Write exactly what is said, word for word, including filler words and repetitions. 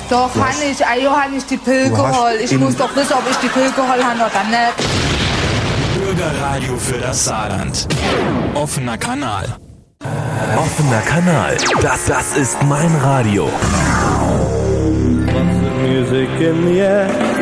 Doch, han ich, ah, jo, han ich die Pille geholt. Ich muss doch wissen, ob ich die Pille geholt habe oder nicht. Bürgerradio für das Saarland. Offener Kanal. Offener Kanal. Das, das ist mein Radio. Music in the air.